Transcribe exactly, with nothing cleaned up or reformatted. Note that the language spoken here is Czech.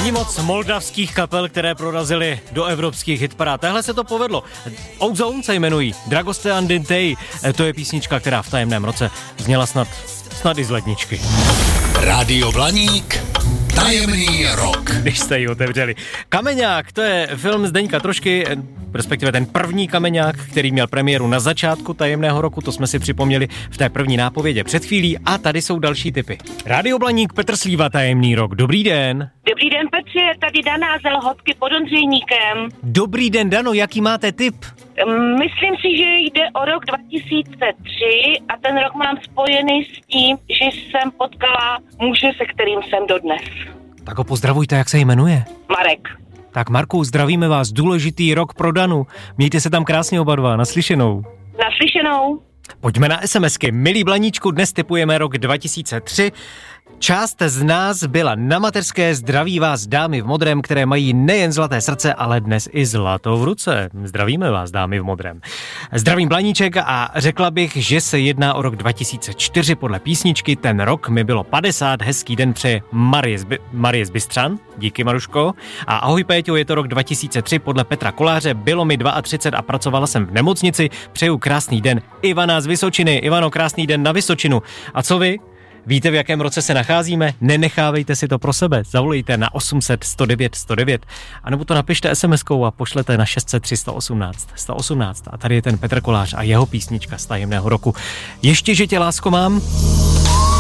Není moc moldavských kapel, které prorazily do evropských hitparád. Téhle se to povedlo. Ozone se jmenují. Dragoste Andintei. To je písnička, která v tajemném roce zněla snad, snad i z ledničky. Rádio Blaník, tajemný rok. Když jste ji otevřeli. Kameňák, to je film Zdeňka Trošky, respektive ten první Kameňák, který měl premiéru na začátku tajemného roku, to jsme si připomněli v té první nápovědě před chvílí a tady jsou další tipy. Rádio Blaník, Petr Slíva, tajemný rok. Dobrý den. Dobrý den, Petře, tady Dana z Lhotky pod Ondřejníkem. Dobrý den, Dano, jaký máte tip? Myslím si, že jde o rok dva tisíce tři a ten rok mám spojený s tím, že jsem potkala muže, se kterým jsem dodnes. Tak ho pozdravujte, jak se jmenuje? Marek. Tak Marku, zdravíme vás, důležitý rok pro Danu. Mějte se tam krásně oba dva, naslyšenou. Naslyšenou. Pojďme na SMSky. Milí Blaníčku, dnes tipujeme rok dva tisíce tři. Část z nás byla na mateřské, zdraví vás dámy v modrém, které mají nejen zlaté srdce, ale dnes i zlato v ruce. Zdravíme vás, dámy v modrém. Zdravím Blaníček a řekla bych, že se jedná o rok dva tisíce čtyři podle písničky. Ten rok mi bylo padesát, hezký den přeje Marie, Zby, Marie z Bystřan. Díky, Maruško. A ahoj Péťo, je to rok dva tisíce tři podle Petra Koláře, bylo mi třicet dva a pracovala jsem v nemocnici. Přeju krásný den Ivana z Vysočiny. Ivano, krásný den na Vysočinu. A co vy? Víte, v jakém roce se nacházíme? Nenechávejte si to pro sebe. Zavolejte na osm set sto devět sto devět, anebo to napište SMSkou a pošlete na šest set tři sto osmnáct sto osmnáct. A tady je ten Petr Kolář a jeho písnička z tajemného roku. Ještě, že tě, lásko, mám.